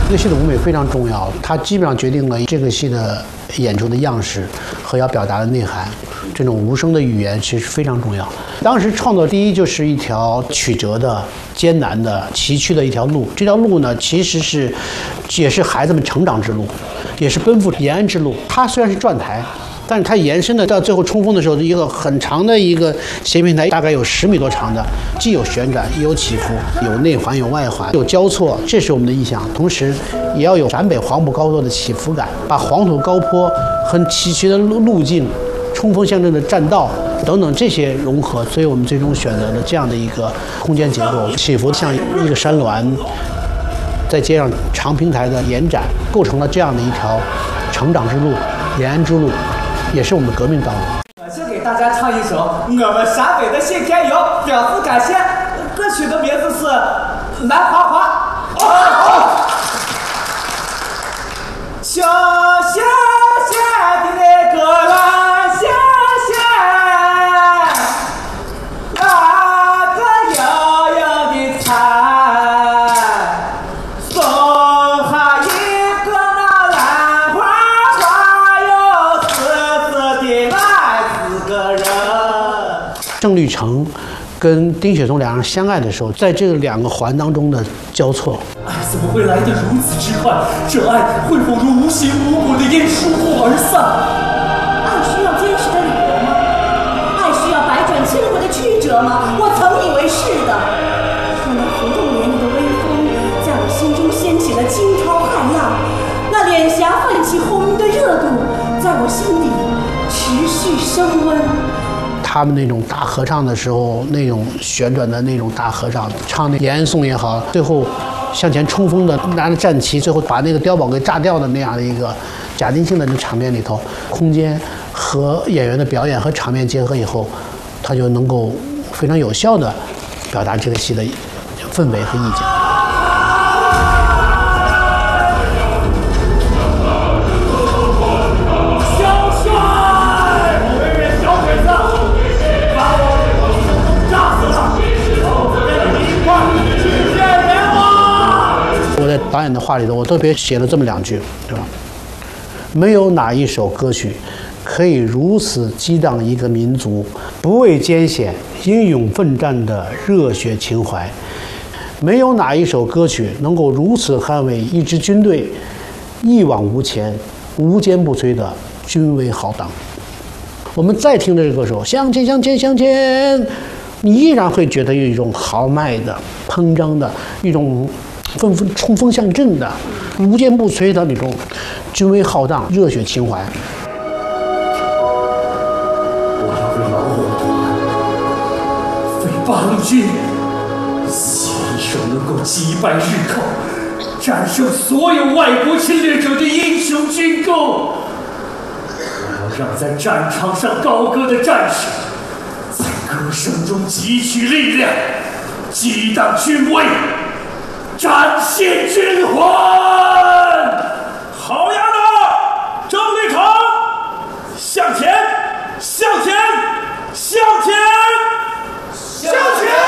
这个戏的舞美非常重要，它基本上决定了这个戏的演出的样式和要表达的内涵。这种无声的语言其实非常重要。当时创作第一就是一条曲折的、艰难的、崎岖的一条路。这条路呢，其实也是孩子们成长之路，也是奔赴延安之路。它虽然是转台，但是它延伸的到最后冲锋的时候，一个很长的一个斜平台，大概有10米多长的，既有旋转，也有起伏，有内环，有外环，有交错，这是我们的意向。同时，也要有陕北黄埔高坡的起伏感，把黄土高坡和崎岖的路径、冲锋陷阵的栈道等等这些融合，所以我们最终选择了这样的一个空间结构，起伏像一个山峦，再接上长平台的延展，构成了这样的一条成长之路、延安之路。也是我们的革命道路。 先给大家唱一首我们陕北的新天游，表示感谢。歌曲的名字是《蓝花花》。小小小的那个蓝小小，那个摇摇的彩，送下一个那蓝花花哟，死的爱死个人。 郑律成跟丁雪松两人相爱的时候，在这2个环当中的交错。 爱怎么会来得如此之快？这爱会否如无形无骨的烟疏忽而散？ 爱需要坚实的理由吗？爱需要百转千回的曲折吗？我曾以为是的。可那河东连里的微风，在我心中掀起了惊涛骇浪；那脸颊泛起红的热度，在我心底持续升温。 他们那种大合唱的时候，那种旋转的那种大合唱，唱那延安颂也好，最后向前冲锋的拿着战旗，最后把那个碉堡给炸掉的那样的一个假定性的那场面里头，空间和演员的表演和场面结合以后，他就能够非常有效地表达这个戏的氛围和意境。在导演的话里头，我特别写了这么2句，对吧？没有哪一首歌曲可以如此激荡一个民族不畏艰险、英勇奋战的热血情怀；没有哪一首歌曲能够如此捍卫一支军队一往无前、无坚不摧的军威浩荡。我们再听这个歌手向前向前向前，你依然会觉得有一种豪迈的、膨胀的一种冲锋陷阵的、无坚不摧的那种军威浩荡、热血情怀。 我要为老我独门，为八路军写一首能够击败日寇、战胜所有外国侵略者的英雄军功。我要让在战场上高歌的战士，在歌声中汲取力量，激荡军威，展现军华。